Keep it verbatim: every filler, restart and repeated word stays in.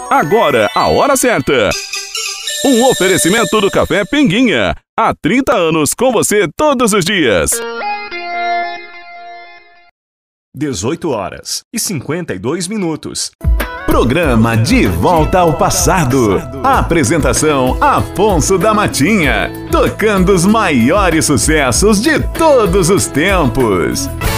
Agora, a hora certa. Um oferecimento do Café Pinguinha. Há trinta anos com você todos os dias. dezoito horas e cinquenta e dois minutos. Programa De Volta ao Passado. Apresentação Afonso da Matinha. Tocando os maiores sucessos de todos os tempos.